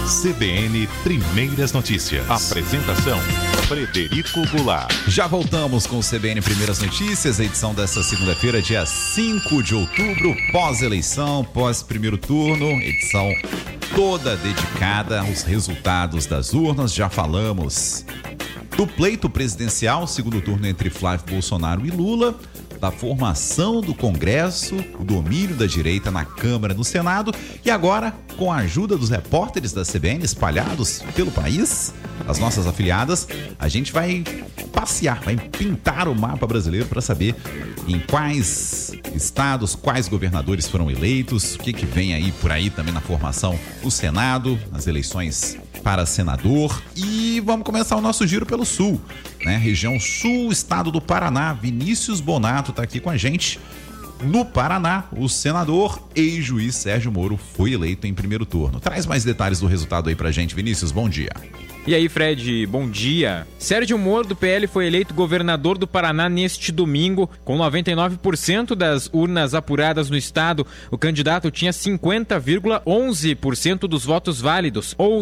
CBN Primeiras Notícias. Apresentação: Frederico Goulart. Já voltamos com o CBN Primeiras Notícias, a edição desta segunda-feira, dia 5 de outubro, pós-eleição, pós-primeiro turno, edição toda dedicada aos resultados das urnas. Já falamos do pleito presidencial, segundo turno entre Flávio Bolsonaro e Lula, da formação do Congresso, o domínio da direita na Câmara e no Senado, e agora, com a ajuda dos repórteres da CBN espalhados pelo país, as nossas afiliadas, a gente vai passear, vai pintar o mapa brasileiro para saber em quais estados, quais governadores foram eleitos, o que vem aí por aí também na formação do Senado, nas eleições para senador. E vamos começar o nosso giro pelo Sul, né? Região Sul, estado do Paraná. Vinícius Bonato está aqui com a gente. No Paraná, o senador ex-juiz Sérgio Moro foi eleito em primeiro turno. Traz mais detalhes do resultado aí pra gente, Vinícius, bom dia. E aí, Fred, bom dia. Sérgio Moro, do PL, foi eleito governador do Paraná neste domingo. Com 99% das urnas apuradas no estado, o candidato tinha 50,11% dos votos válidos, ou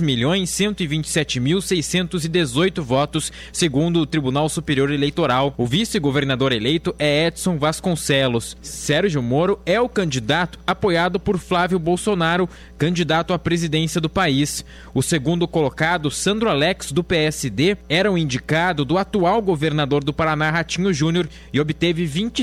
3.127.618 votos, segundo o Tribunal Superior Eleitoral. O vice-governador eleito é Edson Vasconcelos. Sérgio Moro é o candidato apoiado por Flávio Bolsonaro, candidato à presidência do país. O segundo colocado, Sandro Alex, do PSD, era o indicado do atual governador do Paraná, Ratinho Júnior, e obteve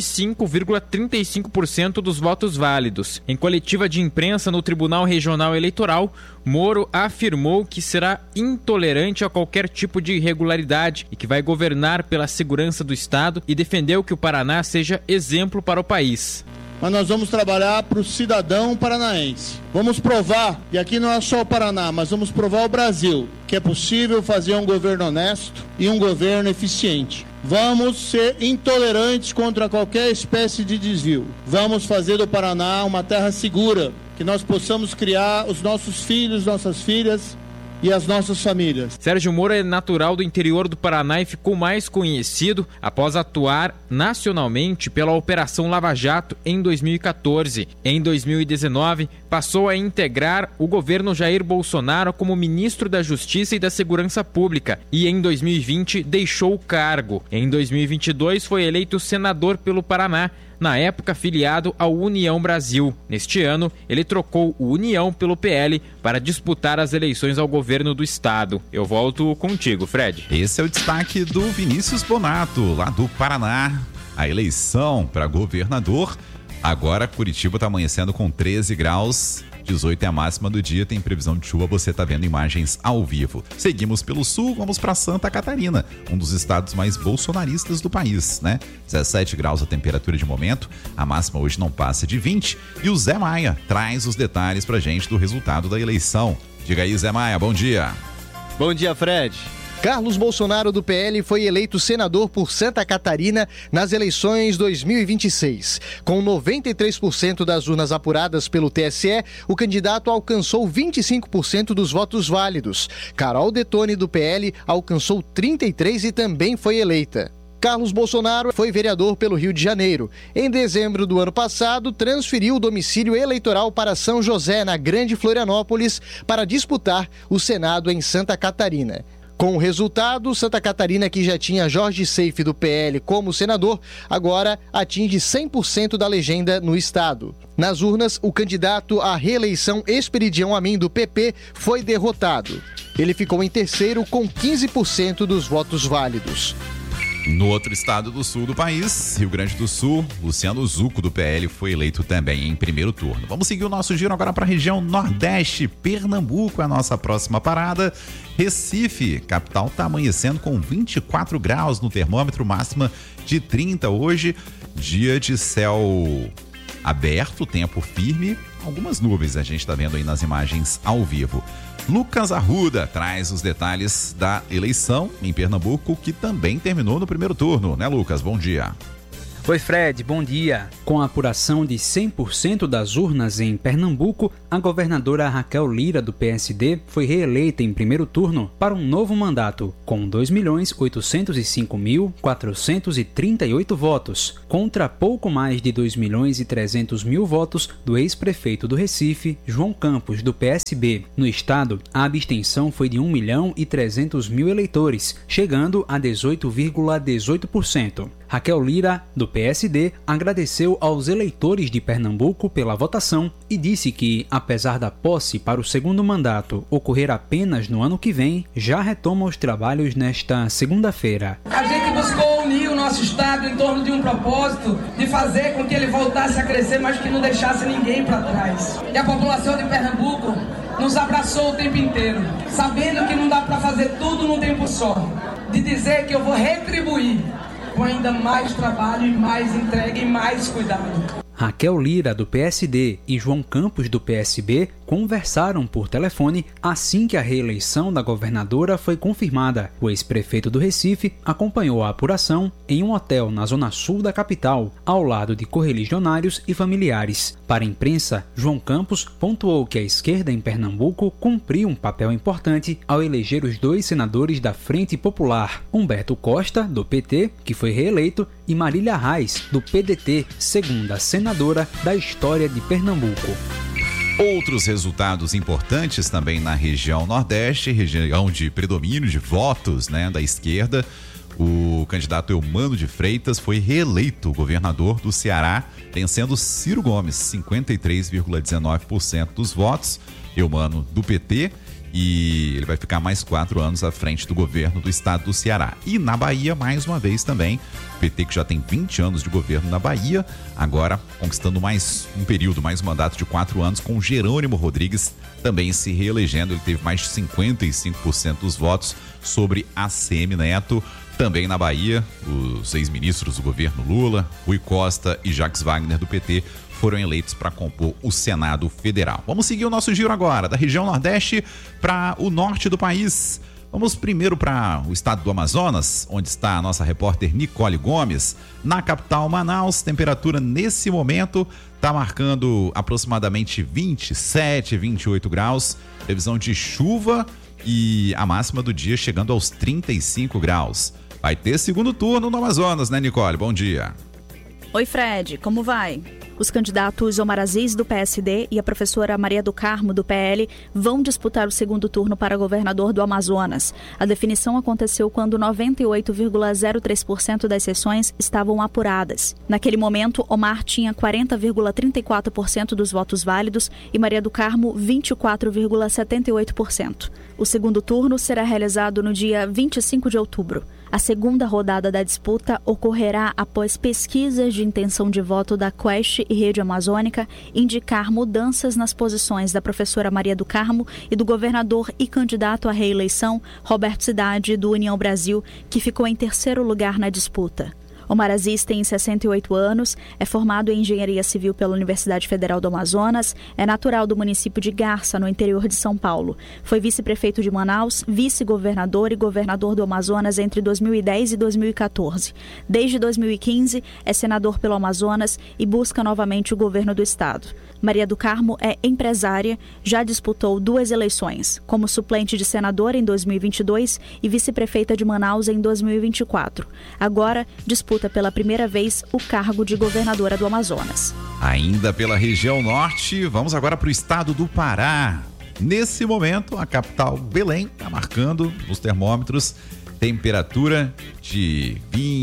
25,35% dos votos válidos. Em coletiva de imprensa no Tribunal Regional Eleitoral, Moro afirmou que será intolerante a qualquer tipo de irregularidade e que vai governar pela segurança do Estado, e defendeu que o Paraná seja exemplo para o país. Mas nós vamos trabalhar para o cidadão paranaense. Vamos provar, e aqui não é só o Paraná, mas vamos provar ao Brasil, que é possível fazer um governo honesto e um governo eficiente. Vamos ser intolerantes contra qualquer espécie de desvio. Vamos fazer do Paraná uma terra segura, que nós possamos criar os nossos filhos, nossas filhas e as nossas famílias. Sérgio Moro é natural do interior do Paraná e ficou mais conhecido após atuar nacionalmente pela Operação Lava Jato em 2014. Em 2019, passou a integrar o governo Jair Bolsonaro como ministro da Justiça e da Segurança Pública e em 2020 deixou o cargo. Em 2022 foi eleito senador pelo Paraná, na época filiado ao União Brasil. Neste ano, ele trocou o União pelo PL para disputar as eleições ao governo do estado. Eu volto contigo, Fred. Esse é o destaque do Vinícius Bonato, lá do Paraná. A eleição para governador. Agora Curitiba está amanhecendo com 13 graus. 18 é a máxima do dia, tem previsão de chuva, você está vendo imagens ao vivo. Seguimos pelo sul, vamos para Santa Catarina, um dos estados mais bolsonaristas do país, né? 17 graus a temperatura de momento, a máxima hoje não passa de 20. E o Zé Maia traz os detalhes pra gente do resultado da eleição. Diga aí, Zé Maia, bom dia. Bom dia, Fred. Carlos Bolsonaro, do PL, foi eleito senador por Santa Catarina nas eleições 2026. Com 93% das urnas apuradas pelo TSE, o candidato alcançou 25% dos votos válidos. Carol Detone, do PL, alcançou 33% e também foi eleita. Carlos Bolsonaro foi vereador pelo Rio de Janeiro. Em dezembro do ano passado, transferiu o domicílio eleitoral para São José, na Grande Florianópolis, para disputar o Senado em Santa Catarina. Com o resultado, Santa Catarina, que já tinha Jorge Seife, do PL, como senador, agora atinge 100% da legenda no estado. Nas urnas, o candidato à reeleição Esperidião Amin, do PP, foi derrotado. Ele ficou em terceiro com 15% dos votos válidos. No outro estado do sul do país, Rio Grande do Sul, Luciano Zucco, do PL, foi eleito também em primeiro turno. Vamos seguir o nosso giro agora para a região Nordeste. Pernambuco é a nossa próxima parada. Recife, capital, está amanhecendo com 24 graus no termômetro, máxima de 30 hoje. Dia de céu aberto, tempo firme, algumas nuvens a gente está vendo aí nas imagens ao vivo. Lucas Arruda traz os detalhes da eleição em Pernambuco, que também terminou no primeiro turno, né, Lucas? Bom dia. Oi Fred, bom dia. Com a apuração de 100% das urnas em Pernambuco, a governadora Raquel Lira, do PSD, foi reeleita em primeiro turno para um novo mandato, com 2.805.438 votos, contra pouco mais de 2.300.000 votos do ex-prefeito do Recife, João Campos, do PSB. No estado, a abstenção foi de 1.300.000 eleitores, chegando a 18,18%. Raquel Lira, do PSD, agradeceu aos eleitores de Pernambuco pela votação e disse que, apesar da posse para o segundo mandato ocorrer apenas no ano que vem, já retoma os trabalhos nesta segunda-feira. A gente buscou unir o nosso estado em torno de um propósito de fazer com que ele voltasse a crescer, mas que não deixasse ninguém para trás. E a população de Pernambuco nos abraçou o tempo inteiro, sabendo que não dá para fazer tudo num tempo só, de dizer que eu vou retribuir com ainda mais trabalho e mais entrega e mais cuidado. Raquel Lira, do PSD, e João Campos, do PSB, conversaram por telefone assim que a reeleição da governadora foi confirmada. O ex-prefeito do Recife acompanhou a apuração em um hotel na zona sul da capital, ao lado de correligionários e familiares. Para a imprensa, João Campos pontuou que a esquerda em Pernambuco cumpriu um papel importante ao eleger os dois senadores da Frente Popular, Humberto Costa, do PT, que foi reeleito, e Marília Reis, do PDT, segunda senadora da história de Pernambuco. Outros resultados importantes também na região Nordeste, região de predomínio de votos, da esquerda. O candidato Eumano de Freitas foi reeleito governador do Ceará, vencendo Ciro Gomes, 53,19% dos votos. Eumano do PT, e ele vai ficar mais 4 anos à frente do governo do estado do Ceará. E na Bahia, mais uma vez também, o PT, que já tem 20 anos de governo na Bahia, agora conquistando mais um período, mais um mandato de 4 anos, com Jerônimo Rodrigues também se reelegendo. Ele teve mais de 55% dos votos sobre ACM Neto. Também na Bahia, os ex-ministros do governo Lula, Rui Costa e Jacques Wagner do PT, foram eleitos para compor o Senado Federal. Vamos seguir o nosso giro agora, da região Nordeste para o norte do país. Vamos primeiro para o estado do Amazonas, onde está a nossa repórter Nicole Gomes. Na capital Manaus, temperatura nesse momento está marcando aproximadamente 27, 28 graus. Previsão de chuva e a máxima do dia chegando aos 35 graus. Vai ter segundo turno no Amazonas, né, Nicole? Bom dia. Oi, Fred. Como vai? Os candidatos Omar Aziz, do PSD, e a professora Maria do Carmo, do PL, vão disputar o segundo turno para governador do Amazonas. A definição aconteceu quando 98,03% das sessões estavam apuradas. Naquele momento, Omar tinha 40,34% dos votos válidos e Maria do Carmo 24,78%. O segundo turno será realizado no dia 25 de outubro. A segunda rodada da disputa ocorrerá após pesquisas de intenção de voto da Quest e Rede Amazônica indicar mudanças nas posições da professora Maria do Carmo e do governador e candidato à reeleição, Roberto Cidade, do União Brasil, que ficou em terceiro lugar na disputa. Omar Aziz tem 68 anos, é formado em Engenharia Civil pela Universidade Federal do Amazonas, é natural do município de Garça, no interior de São Paulo. Foi vice-prefeito de Manaus, vice-governador e governador do Amazonas entre 2010 e 2014. Desde 2015, é senador pelo Amazonas e busca novamente o governo do estado. Maria do Carmo é empresária, já disputou 2 eleições, como suplente de senadora em 2022 e vice-prefeita de Manaus em 2024. Agora, disputa pela primeira vez o cargo de governadora do Amazonas. Ainda pela região norte, vamos agora para o estado do Pará. Nesse momento, a capital Belém está marcando nos termômetros temperatura de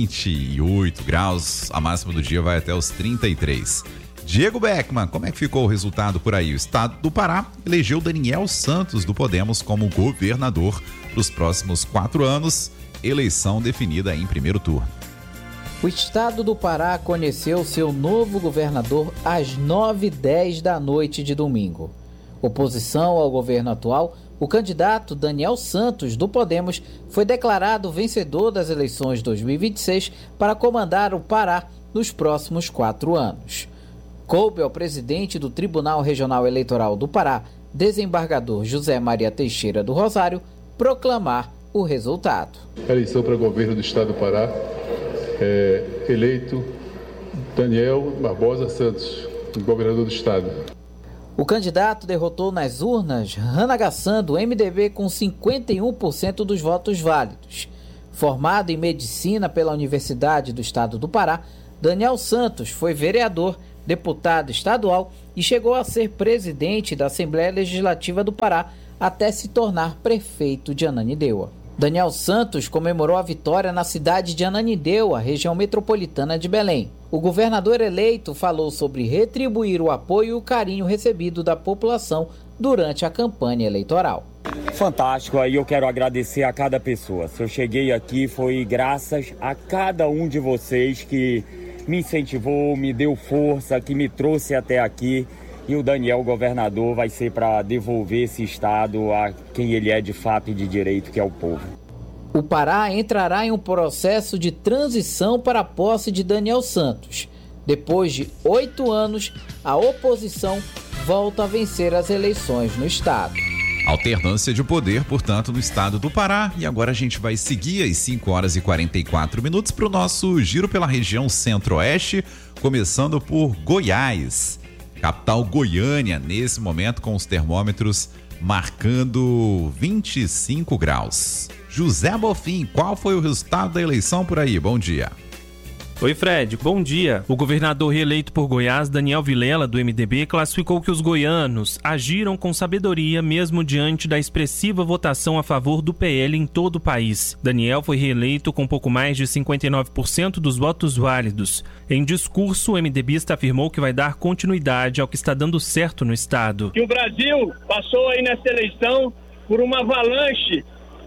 28 graus, a máxima do dia vai até os 33. Diego Beckman, como é que ficou o resultado por aí? O estado do Pará elegeu Daniel Santos do Podemos como governador para os próximos 4 anos, eleição definida em primeiro turno. O estado do Pará conheceu seu novo governador às 9h10 da noite de domingo. Oposição ao governo atual, o candidato Daniel Santos do Podemos foi declarado vencedor das eleições de 2026 para comandar o Pará nos próximos 4 anos. Coube ao presidente do Tribunal Regional Eleitoral do Pará, desembargador José Maria Teixeira do Rosário, proclamar o resultado. A eleição para governo do estado do Pará é eleito Daniel Barbosa Santos, governador do estado. O candidato derrotou nas urnas Rana Gassan, do MDB, com 51% dos votos válidos. Formado em medicina pela Universidade do Estado do Pará, Daniel Santos foi vereador, deputado estadual e chegou a ser presidente da Assembleia Legislativa do Pará até se tornar prefeito de Ananindeua. Daniel Santos comemorou a vitória na cidade de Ananindeua, região metropolitana de Belém. O governador eleito falou sobre retribuir o apoio e o carinho recebido da população durante a campanha eleitoral. Fantástico, aí eu quero agradecer a cada pessoa. Se eu cheguei aqui foi graças a cada um de vocês que me incentivou, me deu força, que me trouxe até aqui. E o Daniel, governador, vai ser para devolver esse estado a quem ele é de fato e de direito, que é o povo. O Pará entrará em um processo de transição para a posse de Daniel Santos. Depois de 8 anos, a oposição volta a vencer as eleições no estado. Alternância de poder, portanto, no estado do Pará. E agora a gente vai seguir às 5h44 para o nosso giro pela região centro-oeste, começando por Goiás. Capital Goiânia, nesse momento, com os termômetros marcando 25 graus. José Bofim, qual foi o resultado da eleição por aí? Bom dia. Oi, Fred. Bom dia. O governador reeleito por Goiás, Daniel Vilela, do MDB, classificou que os goianos agiram com sabedoria mesmo diante da expressiva votação a favor do PL em todo o país. Daniel foi reeleito com pouco mais de 59% dos votos válidos. Em discurso, o MDBista afirmou que vai dar continuidade ao que está dando certo no estado. Que o Brasil passou aí nessa eleição por uma avalanche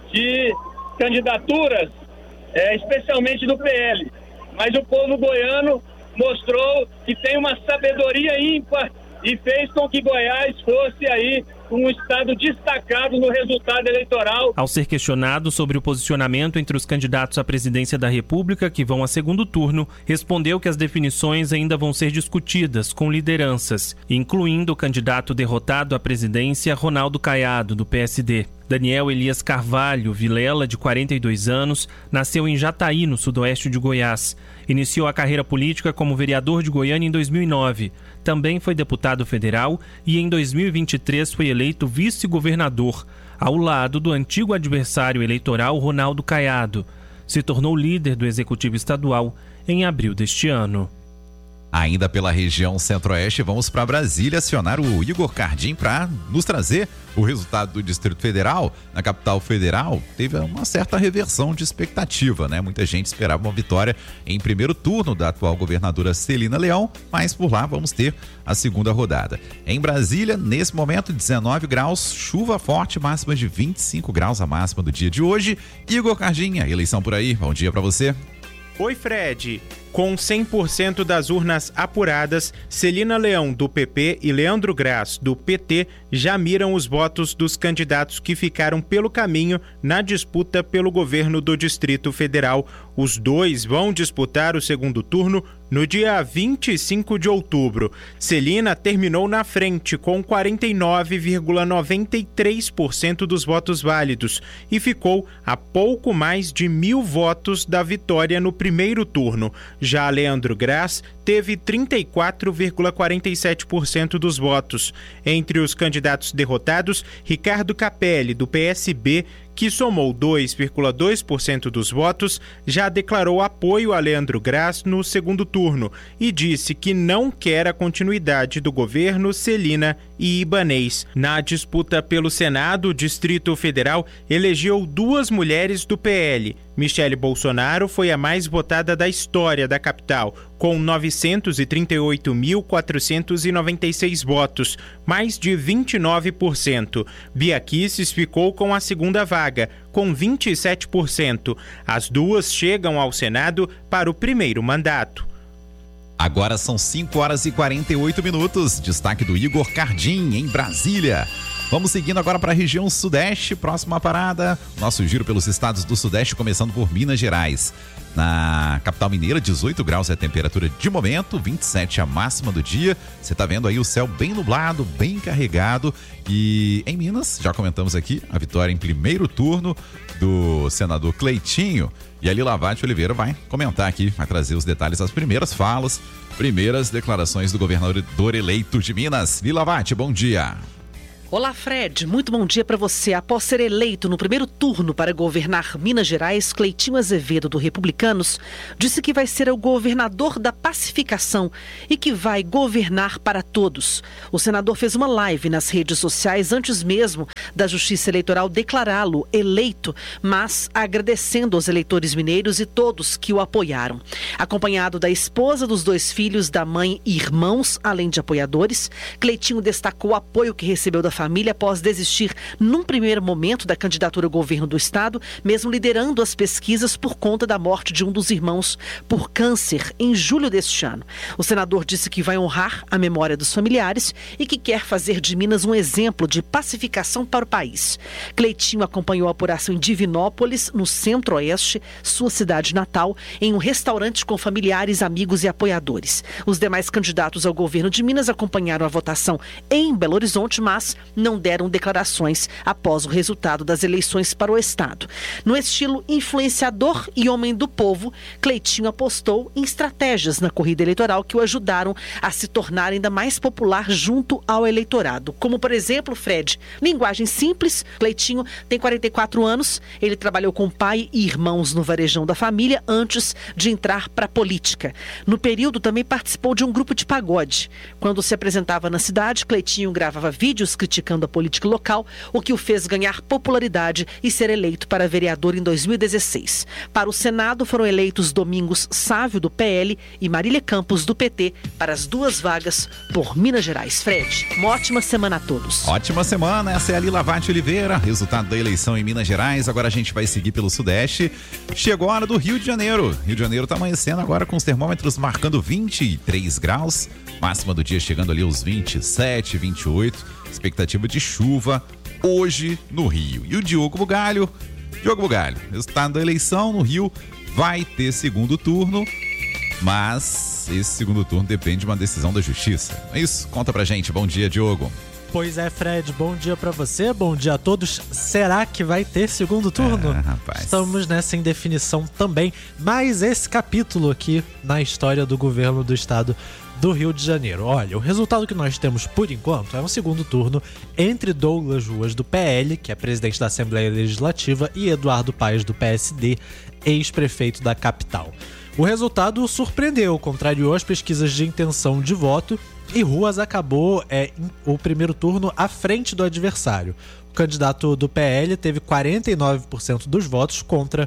de candidaturas, especialmente do PL. Mas o povo goiano mostrou que tem uma sabedoria ímpar e fez com que Goiás fosse aí um estado destacado no resultado eleitoral. Ao ser questionado sobre o posicionamento entre os candidatos à presidência da República que vão a segundo turno, respondeu que as definições ainda vão ser discutidas com lideranças, incluindo o candidato derrotado à presidência, Ronaldo Caiado, do PSD. Daniel Elias Carvalho Vilela, de 42 anos, nasceu em Jataí, no sudoeste de Goiás. Iniciou a carreira política como vereador de Goiânia em 2009. Também foi deputado federal e em 2023 foi eleito vice-governador, ao lado do antigo adversário eleitoral Ronaldo Caiado. Se tornou líder do Executivo Estadual em abril deste ano. Ainda pela região centro-oeste, vamos para Brasília acionar o Igor Cardim para nos trazer o resultado do Distrito Federal. Na capital federal, teve uma certa reversão de expectativa, né? Muita gente esperava uma vitória em primeiro turno da atual governadora Celina Leão, mas por lá vamos ter a segunda rodada. Em Brasília, nesse momento, 19 graus, chuva forte, máxima de 25 graus, a máxima do dia de hoje. Igor Cardim, a eleição por aí, bom dia para você. Oi, Fred. Com 100% das urnas apuradas, Celina Leão, do PP, e Leandro Graz, do PT, já miram os votos dos candidatos que ficaram pelo caminho na disputa pelo governo do Distrito Federal. Os dois vão disputar o segundo turno no dia 25 de outubro. Celina terminou na frente com 49,93% dos votos válidos e ficou a pouco mais de 1.000 votos da vitória no primeiro turno. Já Leandro Graz teve 34,47% dos votos. Entre os candidatos derrotados, Ricardo Capelli, do PSB, que somou 2,2% dos votos, já declarou apoio a Leandro Graz no segundo turno e disse que não quer a continuidade do governo Celina e Ibanez. Na disputa pelo Senado, o Distrito Federal elegeu 2 mulheres do PL. Michele Bolsonaro foi a mais votada da história da capital, com 938.496 votos, mais de 29%. Bia Kicis ficou com a segunda vaga, com 27%. As duas chegam ao Senado para o primeiro mandato. Agora são 5h48. Destaque do Igor Cardim, em Brasília. Vamos seguindo agora para a região sudeste, próxima parada. Nosso giro pelos estados do sudeste, começando por Minas Gerais. Na capital mineira, 18 graus é a temperatura de momento, 27 a máxima do dia. Você está vendo aí o céu bem nublado, bem carregado. E em Minas, já comentamos aqui, a vitória em primeiro turno do senador Cleitinho. E a Lila Vatti Oliveira vai comentar aqui, vai trazer os detalhes das primeiras falas, primeiras declarações do governador eleito de Minas. Lila Vatti, bom dia. Olá, Fred. Muito bom dia para você. Após ser eleito no primeiro turno para governar Minas Gerais, Cleitinho Azevedo, do Republicanos, disse que vai ser o governador da pacificação e que vai governar para todos. O senador fez uma live nas redes sociais antes mesmo da Justiça Eleitoral declará-lo eleito, mas agradecendo aos eleitores mineiros e todos que o apoiaram. Acompanhado da esposa, dos 2 filhos, da mãe e irmãos, além de apoiadores, Cleitinho destacou o apoio que recebeu da família após desistir num primeiro momento da candidatura ao governo do estado, mesmo liderando as pesquisas por conta da morte de um dos irmãos por câncer em julho deste ano. O senador disse que vai honrar a memória dos familiares e que quer fazer de Minas um exemplo de pacificação para o país. Cleitinho acompanhou a apuração em Divinópolis, no centro-oeste, sua cidade natal, em um restaurante com familiares, amigos e apoiadores. Os demais candidatos ao governo de Minas acompanharam a votação em Belo Horizonte, mas não deram declarações após o resultado das eleições para o estado. No estilo influenciador e homem do povo, Cleitinho apostou em estratégias na corrida eleitoral que o ajudaram a se tornar ainda mais popular junto ao eleitorado. Como, por exemplo, Fred, linguagem simples. Cleitinho tem 44 anos, ele trabalhou com pai e irmãos no varejão da família antes de entrar para a política. No período também participou de um grupo de pagode. Quando se apresentava na cidade, Cleitinho gravava vídeos criticando a política local, o que o fez ganhar popularidade e ser eleito para vereador em 2016. Para o Senado foram eleitos Domingos Sávio, do PL, e Marília Campos, do PT, para as 2 vagas por Minas Gerais. Fred, uma ótima semana a todos. Ótima semana, essa é a Lila Vatti Oliveira, resultado da eleição em Minas Gerais. Agora a gente vai seguir pelo Sudeste. Chegou a hora do Rio de Janeiro. Rio de Janeiro está amanhecendo agora com os termômetros marcando 23 graus, máxima do dia chegando ali aos 27, 28. Expectativa de chuva hoje no Rio. E o Diogo Bugalho, resultado da eleição no Rio, vai ter segundo turno, mas esse segundo turno depende de uma decisão da Justiça. É isso? Conta pra gente. Bom dia, Diogo. Pois é, Fred, bom dia pra você, bom dia a todos. Será que vai ter segundo turno? Rapaz. Estamos nessa indefinição também, mas esse capítulo aqui na história do governo do estado do Rio de Janeiro. Olha, o resultado que nós temos por enquanto é um segundo turno entre Douglas Ruas, do PL, que é presidente da Assembleia Legislativa, e Eduardo Paes, do PSD, ex-prefeito da capital. O resultado surpreendeu, contrariou as pesquisas de intenção de voto, e Ruas acabou o primeiro turno à frente do adversário. O candidato do PL teve 49% dos votos contra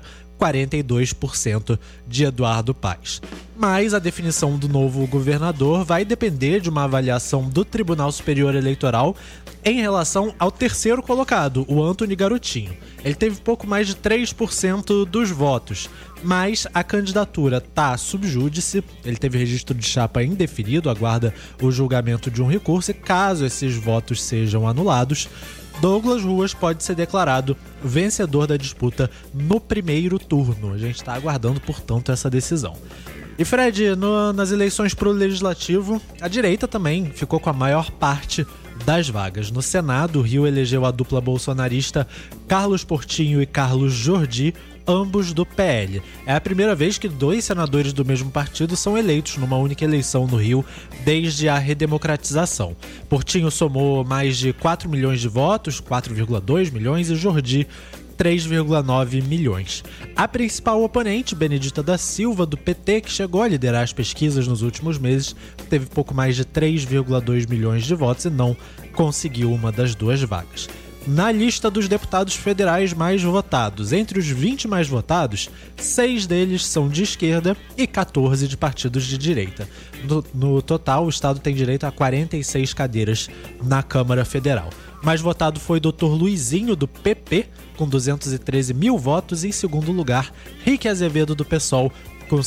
42% de Eduardo Paes. Mas a definição do novo governador vai depender de uma avaliação do Tribunal Superior Eleitoral em relação ao terceiro colocado, o Antony Garotinho. Ele teve pouco mais de 3% dos votos, mas a candidatura está sub júdice, ele teve registro de chapa indefinido, aguarda o julgamento de um recurso e caso esses votos sejam anulados, Douglas Ruas pode ser declarado vencedor da disputa no primeiro turno. A gente está aguardando, portanto, essa decisão. E Fred, nas eleições para o Legislativo, a direita também ficou com a maior parte das vagas. No Senado, o Rio elegeu a dupla bolsonarista Carlos Portinho e Carlos Jordi, ambos do PL. É a primeira vez que 2 senadores do mesmo partido são eleitos numa única eleição no Rio desde a redemocratização. Portinho somou mais de 4 milhões de votos, 4,2 milhões, e Jordi 3,9 milhões. A principal oponente, Benedita da Silva, do PT, que chegou a liderar as pesquisas nos últimos meses, teve pouco mais de 3,2 milhões de votos e não conseguiu uma das 2 vagas. Na lista dos deputados federais mais votados, entre os 20 mais votados, 6 deles são de esquerda e 14 de partidos de direita. No total, o estado tem direito a 46 cadeiras na Câmara Federal. Mais votado foi Dr. Luizinho, do PP, com 213 mil votos. Em segundo lugar, Rick Azevedo, do PSOL, com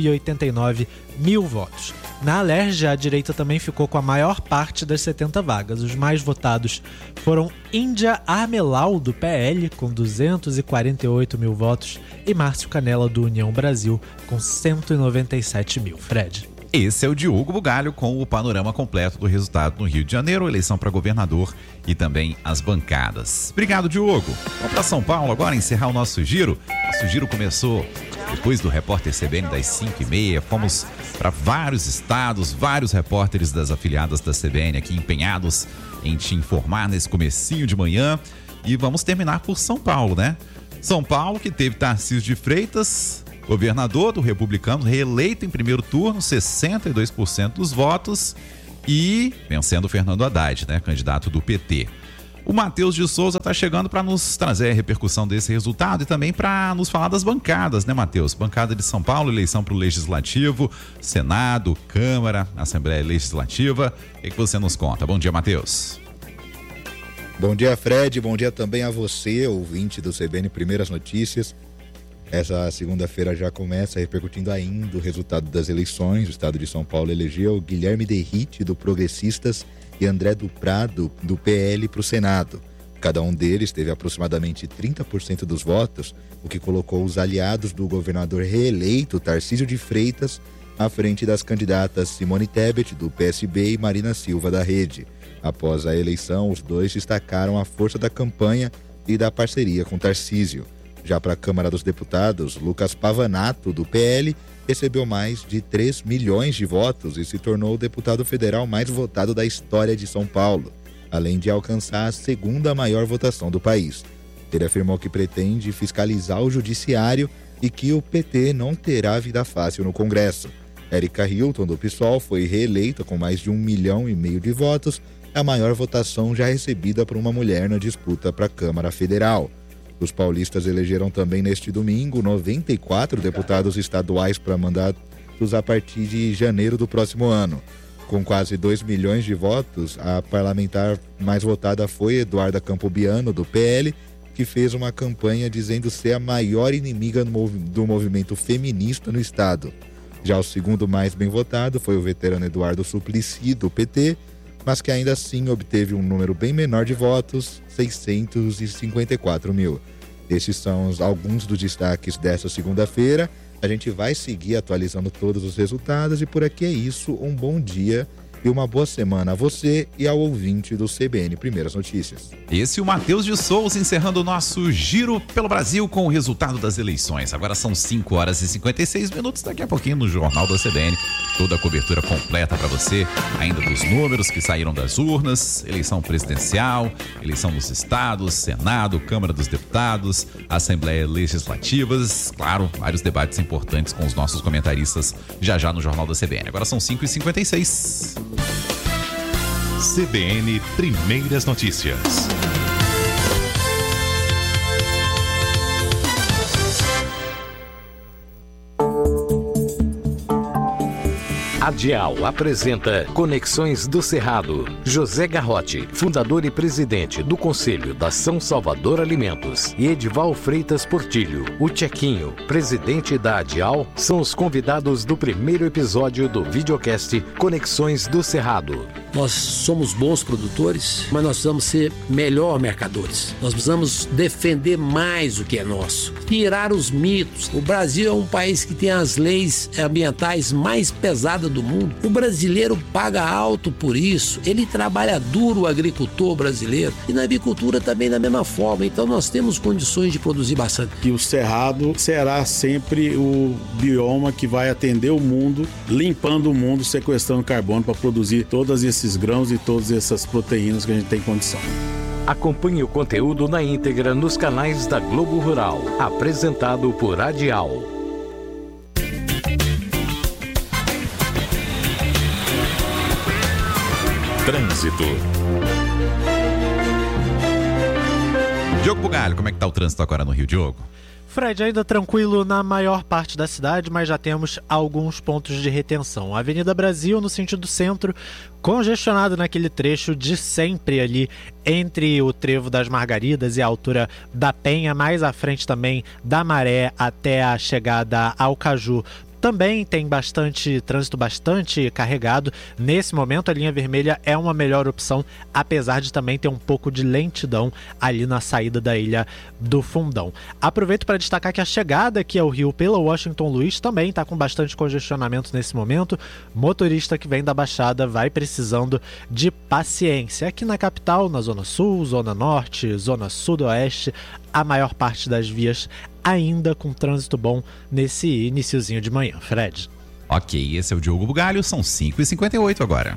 189 mil votos. Na Alerj, a direita também ficou com a maior parte das 70 vagas. Os mais votados foram Índia Armelau, do PL, com 248 mil votos, e Márcio Canela, do União Brasil, com 197 mil. Fred. Esse é o Diogo Bugalho com o panorama completo do resultado no Rio de Janeiro, eleição para governador e também as bancadas. Obrigado, Diogo. Vamos para São Paulo agora encerrar o nosso giro. Nosso giro começou depois do repórter CBN das 5h30. Fomos para vários estados, vários repórteres das afiliadas da CBN aqui empenhados em te informar nesse comecinho de manhã. E vamos terminar por São Paulo, né? São Paulo, que teve Tarcísio de Freitas, governador do Republicano, reeleito em primeiro turno, 62% dos votos, e vencendo Fernando Haddad, né, candidato do PT. O Matheus de Souza está chegando para nos trazer a repercussão desse resultado e também para nos falar das bancadas, né, Matheus? Bancada de São Paulo, eleição para o Legislativo, Senado, Câmara, Assembleia Legislativa. O que você nos conta? Bom dia, Matheus. Bom dia, Fred. Bom dia também a você, ouvinte do CBN Primeiras Notícias. Essa segunda-feira já começa repercutindo ainda o resultado das eleições. O estado de São Paulo elegeu Guilherme Derrite, do Progressistas, e André do Prado, do PL, para o Senado. Cada um deles teve aproximadamente 30% dos votos, o que colocou os aliados do governador reeleito, Tarcísio de Freitas, à frente das candidatas Simone Tebet, do PSB, e Marina Silva, da Rede. Após a eleição, os dois destacaram a força da campanha e da parceria com Tarcísio. Já para a Câmara dos Deputados, Lucas Pavanato, do PL, recebeu mais de 3 milhões de votos e se tornou o deputado federal mais votado da história de São Paulo, além de alcançar a segunda maior votação do país. Ele afirmou que pretende fiscalizar o judiciário e que o PT não terá vida fácil no Congresso. Érica Hilton, do PSOL, foi reeleita com mais de 1,5 milhão de votos, a maior votação já recebida por uma mulher na disputa para a Câmara Federal. Os paulistas elegeram também neste domingo 94 deputados estaduais para mandatos a partir de janeiro do próximo ano. Com quase 2 milhões de votos, a parlamentar mais votada foi Eduarda Campobiano, do PL, que fez uma campanha dizendo ser a maior inimiga do movimento feminista no estado. Já o segundo mais bem votado foi o veterano Eduardo Suplicy, do PT, mas que ainda assim obteve um número bem menor de votos, 654 mil. Esses são alguns dos destaques dessa segunda-feira. A gente vai seguir atualizando todos os resultados e por aqui é isso. Um bom dia e uma boa semana a você e ao ouvinte do CBN Primeiras Notícias. Esse é o Matheus de Souza encerrando o nosso giro pelo Brasil com o resultado das eleições. Agora são 5h56. Daqui a pouquinho no Jornal da CBN. Toda a cobertura completa para você, ainda dos números que saíram das urnas, eleição presidencial, eleição nos estados, Senado, Câmara dos Deputados, Assembleia Legislativas. Claro, vários debates importantes com os nossos comentaristas já no Jornal da CBN. Agora são 5h56. CBN Primeiras Notícias. A Dial apresenta Conexões do Cerrado. José Garrote, fundador e presidente do Conselho da São Salvador Alimentos, e Edival Freitas Portilho, o Tchequinho, presidente da Dial, são os convidados do primeiro episódio do videocast Conexões do Cerrado. Nós somos bons produtores, mas nós precisamos ser melhor mercadores. Nós precisamos defender mais o que é nosso, tirar os mitos. O Brasil é um país que tem as leis ambientais mais pesadas do mundo. O brasileiro paga alto por isso. Ele trabalha duro, o agricultor brasileiro. E na avicultura também da mesma forma. Então nós temos condições de produzir bastante. E o Cerrado será sempre o bioma que vai atender o mundo, limpando o mundo, sequestrando carbono para produzir todos esses grãos e todas essas proteínas que a gente tem condição. Acompanhe o conteúdo na íntegra nos canais da Globo Rural. Apresentado por Adial. Trânsito. Diogo Bugalho, como é que tá o trânsito agora no Rio, Diogo? Fred, ainda tranquilo na maior parte da cidade, mas já temos alguns pontos de retenção. A Avenida Brasil, no sentido centro, congestionado naquele trecho de sempre ali entre o Trevo das Margaridas e a altura da Penha, mais à frente também da Maré até a chegada ao Caju também tem trânsito bastante carregado. Nesse momento, a linha vermelha é uma melhor opção, apesar de também ter um pouco de lentidão ali na saída da Ilha do Fundão. Aproveito para destacar que a chegada aqui ao Rio pela Washington Luiz também está com bastante congestionamento nesse momento. Motorista que vem da Baixada vai precisando de paciência. Aqui na capital, na Zona Sul, Zona Norte, Zona Sudoeste, a maior parte das vias ainda com trânsito bom nesse iniciozinho de manhã. Fred. Ok, esse é o Diogo Bugalho, são 5h58 agora.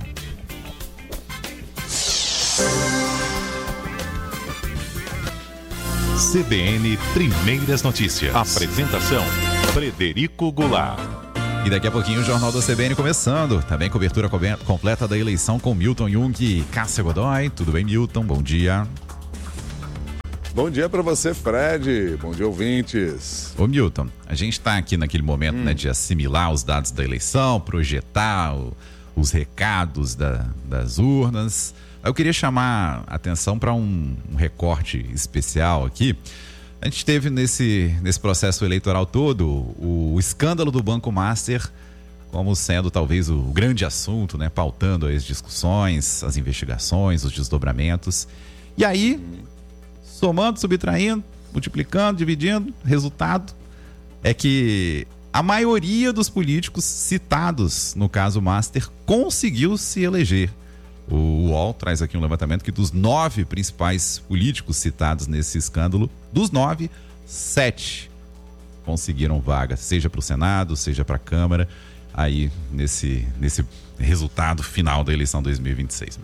CBN Primeiras Notícias. Apresentação: Frederico Goulart. E daqui a pouquinho o Jornal da CBN começando. Também cobertura completa da eleição com Milton Jung e Cássia Godoy. Tudo bem, Milton? Bom dia. Bom dia para você, Fred. Bom dia, ouvintes. Ô, Milton, a gente está aqui naquele momento, né, de assimilar os dados da eleição, projetar os recados das urnas. Eu queria chamar a atenção para um recorte especial aqui. A gente teve nesse processo eleitoral todo o escândalo do Banco Master como sendo talvez o grande assunto, né, pautando as discussões, as investigações, os desdobramentos. E aí, somando, subtraindo, multiplicando, dividindo, resultado é que a maioria dos políticos citados no caso Master conseguiu se eleger. O UOL traz aqui um levantamento que dos 9 principais políticos citados nesse escândalo, dos 9, 7 conseguiram vaga, seja para o Senado, seja para a Câmara, aí nesse resultado final da eleição 2026.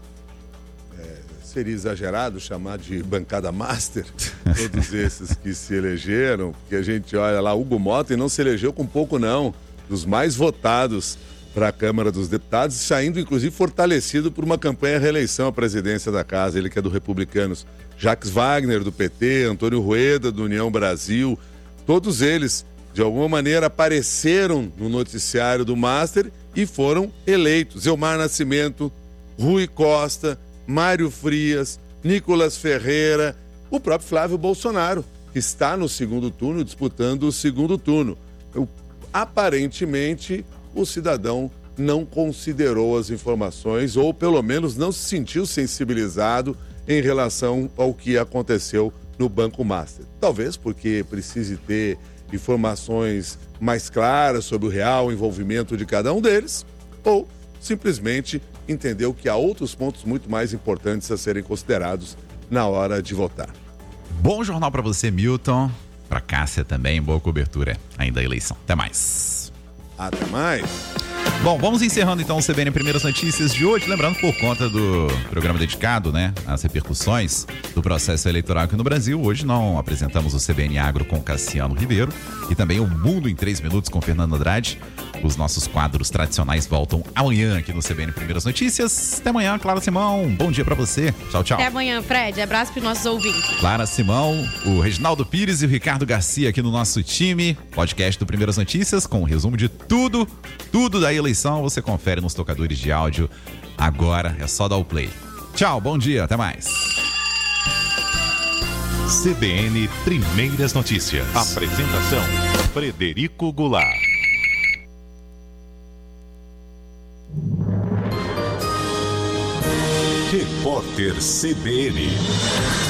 Seria exagerado chamar de bancada master todos esses que se elegeram, porque a gente olha lá, Hugo Mota e não se elegeu com pouco não, dos mais votados para a Câmara dos Deputados, saindo inclusive fortalecido por uma campanha reeleição à presidência da casa, ele que é do Republicanos, Jacques Wagner do PT, Antônio Rueda do União Brasil, todos eles de alguma maneira apareceram no noticiário do Master e foram eleitos. Elmar Nascimento, Rui Costa, Mário Frias, Nicolas Ferreira, o próprio Flávio Bolsonaro, que está no segundo turno, disputando o segundo turno. Aparentemente, o cidadão não considerou as informações, ou pelo menos não se sentiu sensibilizado em relação ao que aconteceu no Banco Master. Talvez porque precise ter informações mais claras sobre o real envolvimento de cada um deles, ou simplesmente entendeu que há outros pontos muito mais importantes a serem considerados na hora de votar. Bom jornal para você, Milton. Para Cássia também, boa cobertura ainda da eleição. Até mais. Até mais. Bom, vamos encerrando então o CBN Primeiras Notícias de hoje. Lembrando, por conta do programa dedicado, né, às repercussões do processo eleitoral aqui no Brasil, hoje não apresentamos o CBN Agro com Cassiano Ribeiro e também o Mundo em 3 Minutos com Fernando Andrade. Os nossos quadros tradicionais voltam amanhã aqui no CBN Primeiras Notícias. Até amanhã, Clara Simão. Bom dia pra você. Tchau, tchau. Até amanhã, Fred. Abraço pros nossos ouvintes. Clara Simão, o Reginaldo Pires e o Ricardo Garcia aqui no nosso time. Podcast do Primeiras Notícias com um resumo de tudo da eleição. Você confere nos tocadores de áudio. Agora é só dar o play. Tchau, bom dia, até mais. CBN Primeiras Notícias. Apresentação: Frederico Goulart. Repórter CBN.